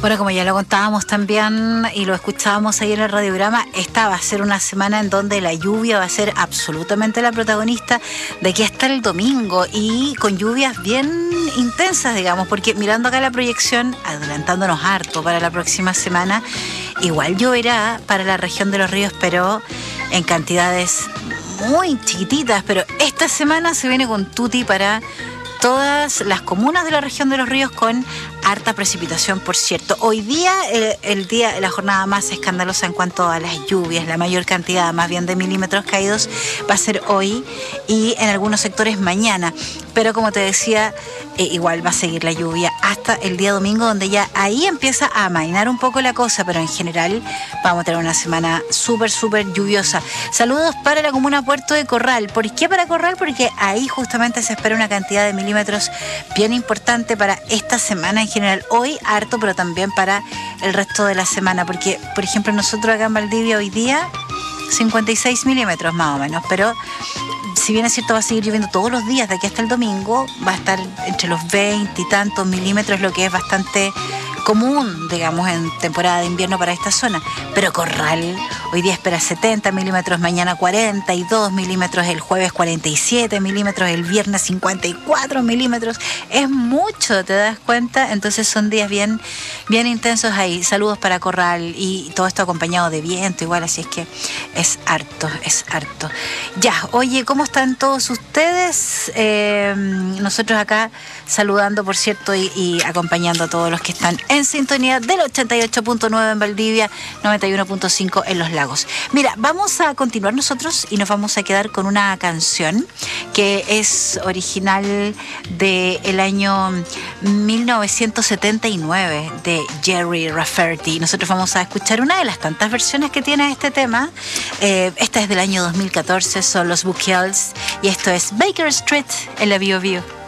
Bueno, como ya lo contábamos también y lo escuchábamos ahí en el radiograma, esta va a ser una semana en donde la lluvia va a ser absolutamente la protagonista de aquí hasta el domingo, y con lluvias bien intensas, digamos, porque mirando acá la proyección, adelantándonos harto para la próxima semana, igual lloverá para la región de los ríos, pero en cantidades muy chiquititas. Pero esta semana se viene con tuti para todas las comunas de la región de los ríos, con harta precipitación, por cierto. Hoy día, la jornada más escandalosa en cuanto a las lluvias, la mayor cantidad, más bien de milímetros caídos, va a ser hoy y en algunos sectores mañana. Pero como te decía, igual va a seguir la lluvia hasta el día domingo, donde ya ahí empieza a amainar un poco la cosa, pero en general vamos a tener una semana súper lluviosa. Saludos para la comuna Puerto de Corral. ¿Por qué para Corral? Porque ahí justamente se espera una cantidad de milímetros bien importante para esta semana en general. Hoy harto, pero también para el resto de la semana, porque por ejemplo nosotros acá en Valdivia hoy día 56 milímetros más o menos, pero si bien es cierto va a seguir lloviendo todos los días de aquí hasta el domingo, va a estar entre los 20 y tantos milímetros, lo que es bastante común, digamos, en temporada de invierno para esta zona. Pero Corral hoy día espera 70 milímetros, mañana 42 milímetros, el jueves 47 milímetros, el viernes 54 milímetros. Es mucho, ¿te das cuenta? Entonces son días bien intensos ahí. Saludos para Corral, y todo esto acompañado de viento igual, así es que es harto. Ya, oye, ¿cómo están todos ustedes? Nosotros acá saludando, por cierto, y acompañando a todos los que están en sintonía del 88.9 en Valdivia, 91.5 en Los Lagos. Mira, vamos a continuar nosotros y nos vamos a quedar con una canción que es original del año 1979 de Gerry Rafferty. Nosotros vamos a escuchar una de las tantas versiones que tiene este tema. Esta es del año 2014, son los Buchels, y esto es Baker Street en la Bio Bio.